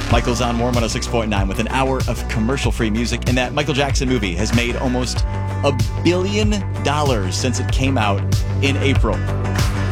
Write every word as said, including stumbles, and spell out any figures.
Michael's on Warm one oh six point nine with an hour of commercial-free music, and that Michael Jackson movie has made almost a billion dollars since it came out in April.